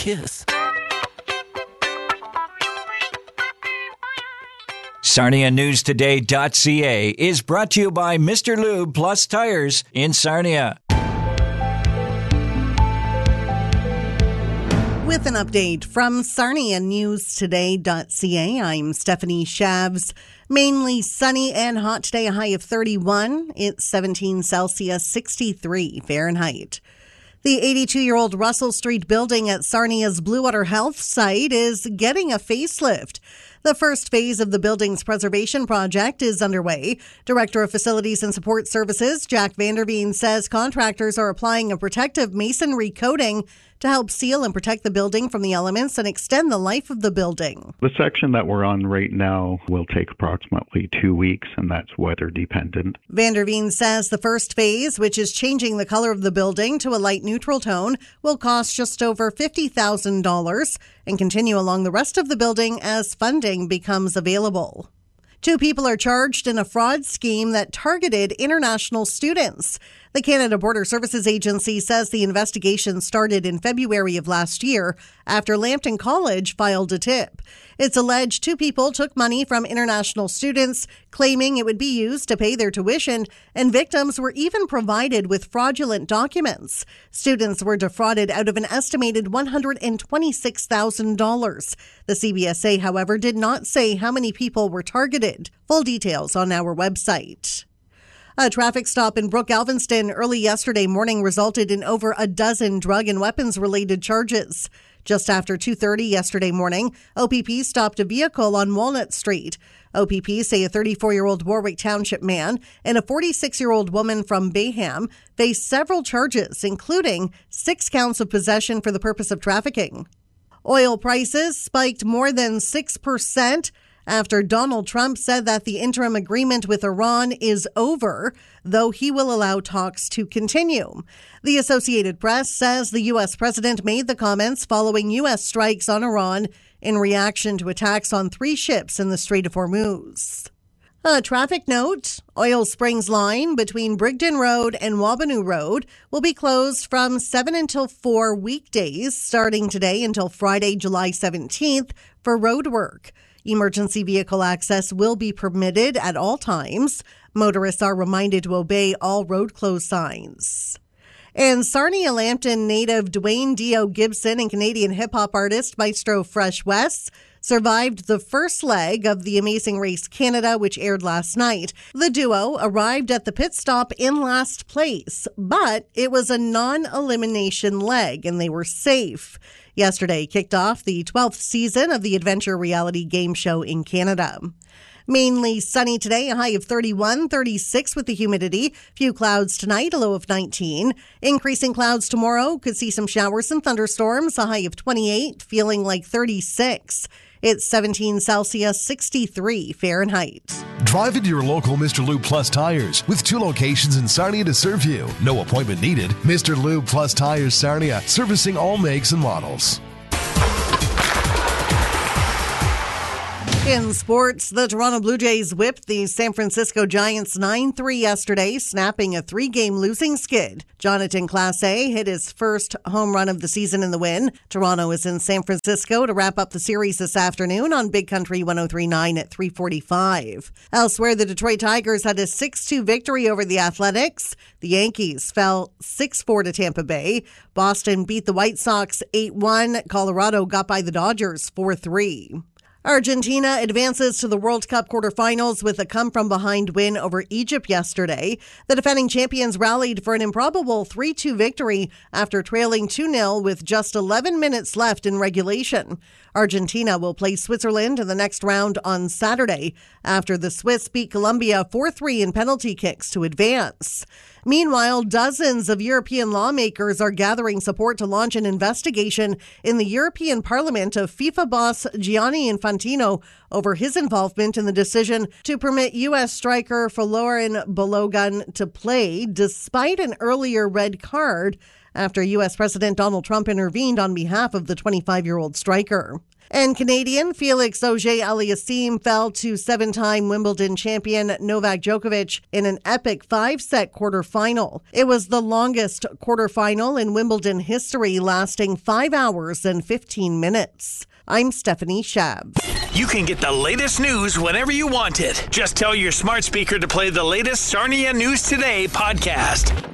kiss. SarniaNewsToday.ca is brought to you by Mr. Lube Plus Tires in Sarnia. With an update from SarniaNewsToday.ca, I'm Stephanie Shavs. Mainly sunny and hot today, a high of 31. It's 17 Celsius, 63 Fahrenheit. The 82-year-old Russell Street building at Sarnia's Bluewater Health site is getting a facelift. The first phase of the building's preservation project is underway. Director of Facilities and Support Services, Jack Vanderveen, says contractors are applying a protective masonry coating to help seal and protect the building from the elements and extend the life of the building. The section that we're on right now will take approximately 2 weeks, and that's weather dependent. Vanderveen says the first phase, which is changing the color of the building to a light neutral tone, will cost just over $50,000 and continue along the rest of the building as funding becomes available. 2 people are charged in a fraud scheme that targeted international students. The Canada Border Services Agency says the investigation started in February of last year after Lambton College filed a tip. It's alleged 2 people took money from international students, claiming it would be used to pay their tuition, and victims were even provided with fraudulent documents. Students were defrauded out of an estimated $126,000. The CBSA, however, did not say how many people were targeted. Full details on our website. A traffic stop in Brook Alvinston early yesterday morning resulted in over a dozen drug and weapons-related charges. Just after 2:30 yesterday morning, OPP stopped a vehicle on Walnut Street. OPP say a 34-year-old Warwick Township man and a 46-year-old woman from Bayham face several charges, including 6 counts of possession for the purpose of trafficking. Oil prices spiked more than 6% after Donald Trump said that the interim agreement with Iran is over, though he will allow talks to continue. The Associated Press says the U.S. president made the comments following U.S. strikes on Iran in reaction to attacks on 3 ships in the Strait of Hormuz. A traffic note, Oil Springs line between Brigden Road and Wabanoo Road will be closed from 7 until 4 weekdays, starting today until Friday, July 17th for road work. Emergency vehicle access will be permitted at all times. Motorists are reminded to obey all road closed signs. And Sarnia Lambton native Dwayne Dio Gibson and Canadian hip-hop artist Maestro Fresh Wes survived the first leg of the Amazing Race Canada, which aired last night. The duo arrived at the pit stop in last place, but it was a non-elimination leg and they were safe. Yesterday kicked off the 12th season of the adventure reality game show in Canada. Mainly sunny today, a high of 31, 36 with the humidity. Few clouds tonight, a low of 19. Increasing clouds tomorrow, could see some showers and thunderstorms, a high of 28, feeling like 36. It's 17 Celsius, 63 Fahrenheit. Drive into your local Mr. Lube Plus Tires with 2 locations in Sarnia to serve you. No appointment needed. Mr. Lube Plus Tires Sarnia, servicing all makes and models. In sports, the Toronto Blue Jays whipped the San Francisco Giants 9-3 yesterday, snapping a 3-game losing skid. Jonathan Clase hit his first home run of the season in the win. Toronto is in San Francisco to wrap up the series this afternoon on Big Country 103.9 at 3:45. Elsewhere, the Detroit Tigers had a 6-2 victory over the Athletics. The Yankees fell 6-4 to Tampa Bay. Boston beat the White Sox 8-1. Colorado got by the Dodgers 4-3. Argentina advances to the World Cup quarterfinals with a come-from-behind win over Egypt yesterday. The defending champions rallied for an improbable 3-2 victory after trailing 2-0 with just 11 minutes left in regulation. Argentina will play Switzerland in the next round on Saturday after the Swiss beat Colombia 4-3 in penalty kicks to advance. Meanwhile, dozens of European lawmakers are gathering support to launch an investigation in the European Parliament of FIFA boss Gianni Infantino over his involvement in the decision to permit U.S. striker Folarin Balogun to play despite an earlier red card after U.S. President Donald Trump intervened on behalf of the 25-year-old striker. And Canadian Felix Auger-Aliassime fell to 7-time Wimbledon champion Novak Djokovic in an epic 5-set quarterfinal. It was the longest quarterfinal in Wimbledon history, lasting 5 hours and 15 minutes. I'm Stephanie Shab. You can get the latest news whenever you want it. Just tell your smart speaker to play the latest Sarnia News Today podcast.